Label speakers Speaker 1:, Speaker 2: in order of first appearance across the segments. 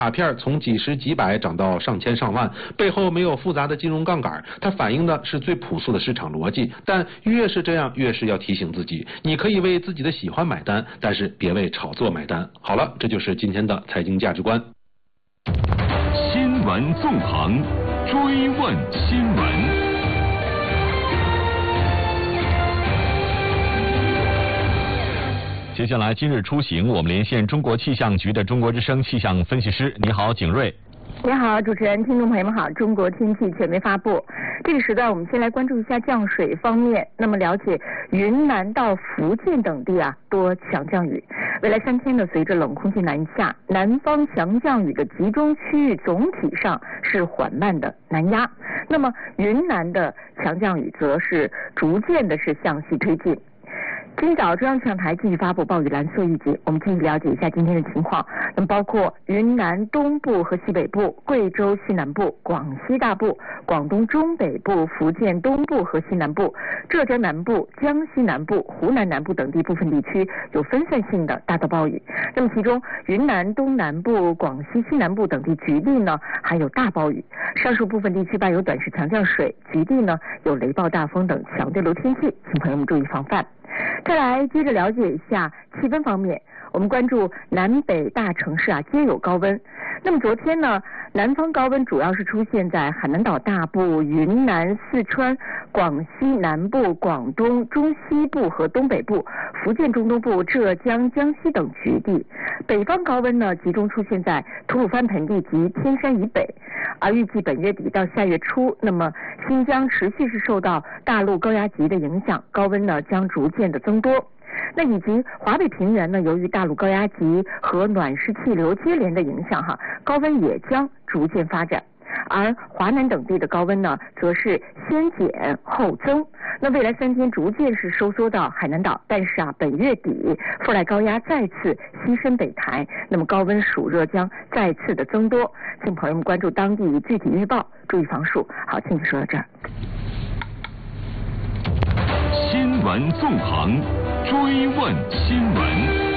Speaker 1: 卡片从几十几百涨到上千上万，背后没有复杂的金融杠杆，它反映的是最朴素的市场逻辑。但越是这样，越是要提醒自己，你可以为自己的喜欢买单，但是别为炒作买单。好了，这就是今天的财经价值观。
Speaker 2: 新闻纵横，追问新闻。接下来，今日出行，我们连线中国气象局的中国之声气象分析师。你好，景睿。
Speaker 3: 你好，主持人，听众朋友们好。中国天气全面发布，这个时段我们先来关注一下降水方面。那么了解，云南到福建等地多强降雨。未来3天呢，随着冷空气南下，南方强降雨的集中区域总体上是缓慢的南压。那么云南的强降雨则是逐渐的是向西推进。今早中央气象台继续发布暴雨蓝色预警，我们继续了解一下今天的情况。那么包括云南东部和西北部、贵州西南部、广西大部、广东中北部、福建东部和西南部、浙江南部、江西南部、湖南南部等地部分地区有分散性的大到暴雨。那么其中云南东南部、广西西南部等地局地呢还有大暴雨，上述部分地区伴有短时强降水，局地呢有雷暴大风等强对流天气，请朋友们注意防范。再来接着了解一下气温方面，我们关注南北大城市皆有高温。那么昨天呢，南方高温主要是出现在海南岛大部、云南、四川、广西南部、广东中西部和东北部、福建中东部、浙江、江西等局地。北方高温呢，集中出现在吐鲁番盆地及天山以北。而预计本月底到下月初，那么新疆持续是受到大陆高压脊的影响，高温呢将逐渐的增多。那以及华北平原呢，由于大陆高压脊和暖湿气流接连的影响高温也将逐渐发展。而华南等地的高温呢，则是先减后增。那未来3天逐渐是收缩到海南岛，但是本月底副带高压再次西伸北抬，那么高温暑热将再次的增多。请朋友们关注当地具体预报，注意防暑。好，请你说到这儿。
Speaker 2: 新闻纵横，追问新闻。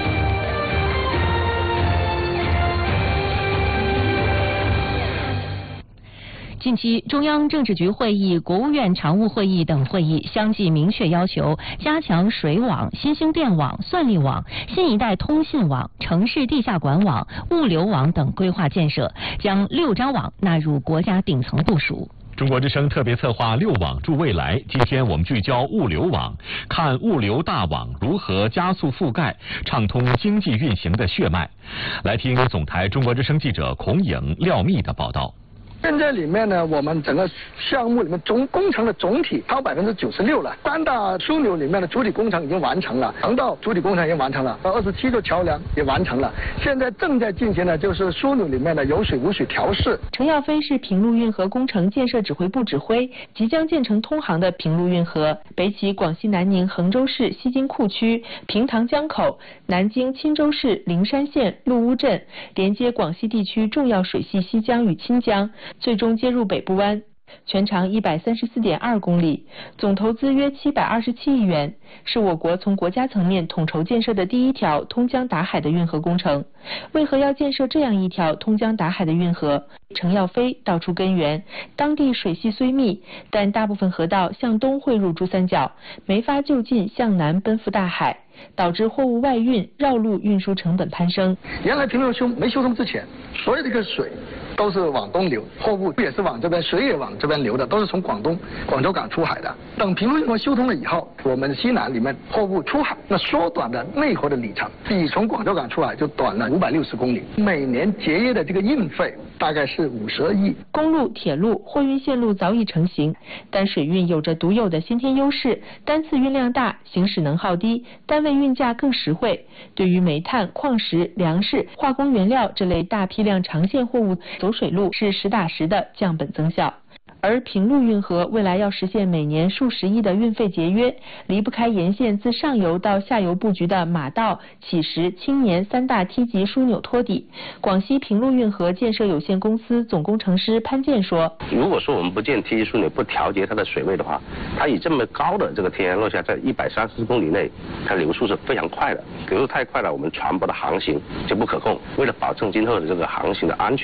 Speaker 4: 近期，中央政治局会议、国务院常务会议等会议相继明确要求加强水网、新兴电网、算力网、新一代通信网、城市地下管网、物流网等规划建设，将6张网纳入国家顶层部署。
Speaker 2: 中国之声特别策划6网助未来，今天我们聚焦物流网，看物流大网如何加速覆盖、畅通经济运行的血脉。来听总台中国之声记者孔颖、廖密的报道。
Speaker 5: 现在里面呢，我们整个项目里面工程的总体超96%了。3大枢纽里面的主体工程已经完成了，航道主体工程已经完成了，27座桥梁也完成了。现在正在进行的就是枢纽里面的有水无水调试。
Speaker 6: 程耀飞是平陆运河工程建设指挥部指挥，即将建成通航的平陆运河北起广西南宁衡州市西津库区平塘江口，南经钦州市灵山县陆乌镇，连接广西地区重要水系西江与钦江，最终接入北部湾，全长134.2公里，总投资约727亿元，是我国从国家层面统筹建设的第一条通江达海的运河工程。为何要建设这样一条通江达海的运河？程耀飞道出根源：当地水系虽密，但大部分河道向东汇入珠三角，没法就近向南奔赴大海，导致货物外运绕路运输成本攀升。
Speaker 5: 原来平陆没修通之前，所有的一个水都是往东流，货物也是往这边，水也往这边流的，都是从广州港出海的。等平陆运河修通了以后，我们西南里面货物出海，那缩短的内河的里程，比从广州港出海就短了560公里，每年节约的这个运费大概是52亿。
Speaker 6: 公路、铁路、货运线路早已成型，但水运有着独有的先天优势，单次运量大，行驶能耗低，单位运价更实惠。对于煤炭、矿石、粮食、化工原料这类大批量长线货物，走水路是实打实的降本增效。 而平陆运河未来要实现每年数十亿的运费节约，离不开沿线自上游到下游布局的马道、起石、青年3大梯级枢纽托底。广西平陆运河建设有限公司总工程师潘建说：“
Speaker 7: 如果说我们不建梯级枢纽，不调节它的水位的话，它以这么高的这个天然落下，在130公里内，它流速是非常快的，流速太快了，我们船舶的航行就不可控。为了保证今后的这个航行的安全。”